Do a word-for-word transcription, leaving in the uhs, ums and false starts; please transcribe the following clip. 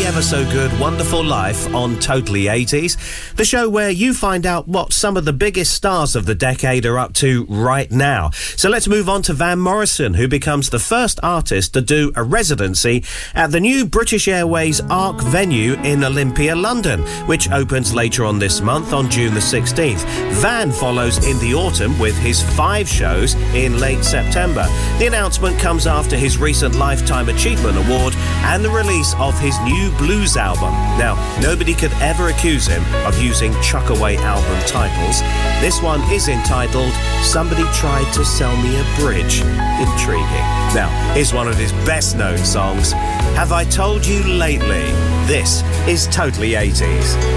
ever so good Wonderful Life on Totally eighties, the show where you find out what some of the biggest stars of the decade are up to right now. So let's move on to Van Morrison, who becomes the first artist to do a residency at the new British Airways Arc venue in Olympia, London, which opens later on this month on June the sixteenth. Van follows in the autumn with his five shows in late September. The announcement comes after his recent Lifetime Achievement Award and the release of his new blues album. Now, nobody could ever accuse him of using chuck-away album titles. This one is entitled Somebody Tried to Sell Me a Bridge. Intriguing. Now, here's one of his best-known songs, Have I Told You Lately? This is Totally eighties.